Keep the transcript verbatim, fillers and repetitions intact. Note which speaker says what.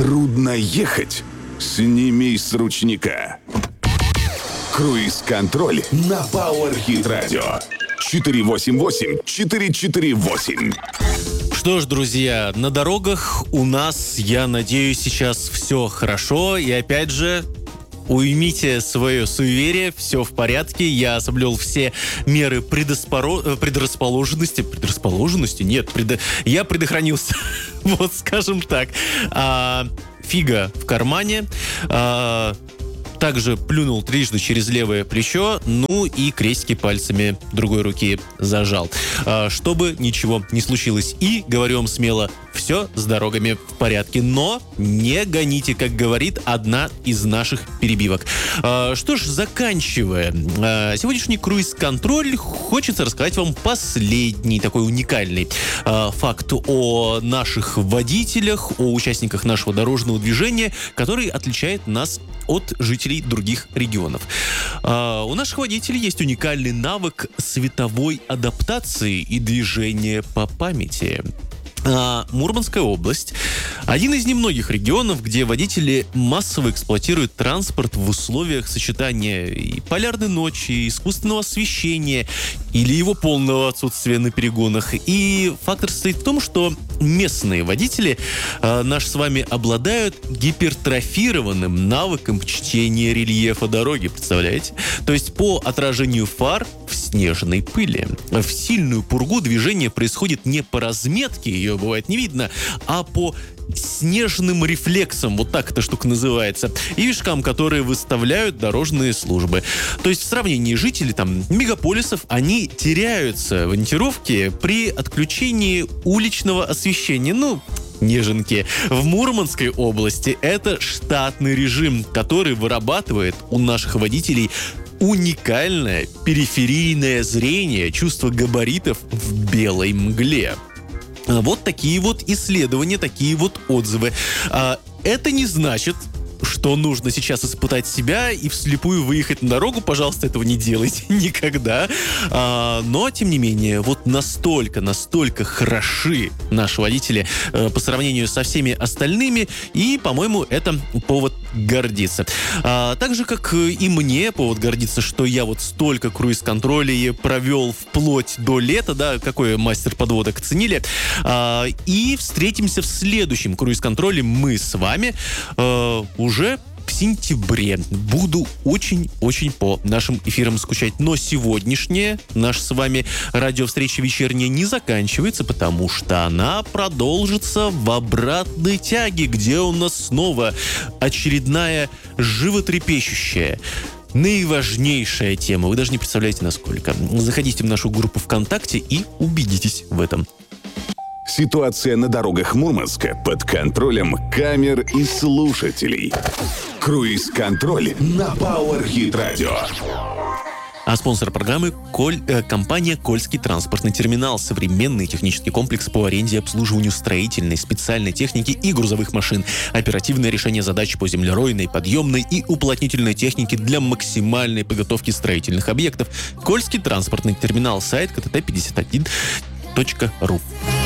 Speaker 1: Трудно ехать? Сними с ручника. Круиз-контроль на Power Hit Radio. четыре восемь восемь четыре четыре восемь.
Speaker 2: Что ж, друзья, на дорогах у нас, я надеюсь, сейчас все хорошо. И опять же, уймите свое суеверие, все в порядке. Я соблюл все меры предоспоро... предрасположенности. Предрасположенности? Нет, пред... я предохранился. Вот, скажем так. А, фига в кармане. А, также плюнул трижды через левое плечо, ну и крестики пальцами другой руки зажал. А, чтобы ничего не случилось. И, говорю вам смело, все с дорогами в порядке. Но не гоните, как говорит одна из наших перебивок. А, что ж, заканчивая а, сегодняшний круиз-контроль, хочется рассказать вам последний такой уникальный а, факт о наших водителях, о участниках нашего дорожного движения, который отличает нас от жителей других регионов. А, у наших водителей есть уникальный навык световой адаптации и движения по памяти. А, Мурманская область – один из немногих регионов, где водители массово эксплуатируют транспорт в условиях сочетания и полярной ночи, и искусственного освещения или его полного отсутствия на перегонах. И фактор состоит в том, что местные водители а, наши с вами обладают гипертрофированным навыком чтения рельефа дороги, представляете? То есть по отражению фар в снежной пыли. В сильную пургу движение происходит не по разметке, ее бывает не видно, а по снежным рефлексам, вот так эта штука называется, и вишкам, которые выставляют дорожные службы. То есть в сравнении жителей там мегаполисов, они теряются в ориентировке при отключении уличного освещения. Ну, неженки. В Мурманской области это штатный режим, который вырабатывает у наших водителей уникальное периферийное зрение, чувство габаритов в белой мгле. Вот такие вот исследования, такие вот отзывы. Это не значит, что нужно сейчас испытать себя и вслепую выехать на дорогу. Пожалуйста, этого не делайте никогда. А, но, тем не менее, вот настолько, настолько хороши наши водители э, по сравнению со всеми остальными. И, по-моему, это повод гордиться. А, так же, как и мне повод гордиться, что я вот столько круиз-контролей провел вплоть до лета, да, какой мастер подводок ценили. А, и встретимся в следующем круиз-контроле мы с вами э, уже уже в сентябре. Буду очень-очень по нашим эфирам скучать. Но сегодняшняя наша с вами радиовстреча вечерняя не заканчивается, потому что она продолжится в обратной тяге, где у нас снова очередная животрепещущая, наиважнейшая тема. Вы даже не представляете, насколько. Заходите в нашу группу ВКонтакте и убедитесь в этом.
Speaker 1: Ситуация на дорогах Мурманска под контролем камер и слушателей. Круиз-контроль на Power Hit Radio.
Speaker 2: А спонсор программы Коль, э, компания «Кольский транспортный терминал». Современный технический комплекс по аренде и обслуживанию строительной, специальной техники и грузовых машин. Оперативное решение задач по землеройной, подъемной и уплотнительной технике для максимальной подготовки строительных объектов. «Кольский транспортный терминал». Сайт ка тэ тэ пятьдесят один точка ру.